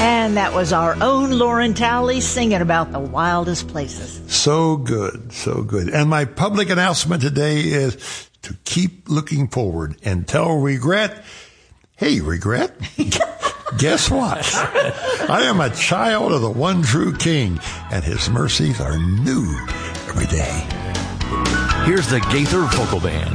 And that was our own Lauren Towley singing about the wildest places. So good, so good. And my public announcement today is to keep looking forward and tell regret, hey, regret, guess what? I am a child of the one true King, and his mercies are new every day. Here's the Gaither Vocal Band.